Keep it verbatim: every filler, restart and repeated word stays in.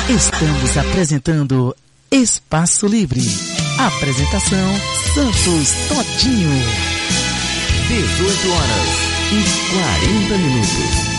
Estamos apresentando Espaço Livre. Apresentação Santos Todinho. dezoito horas e quarenta minutos.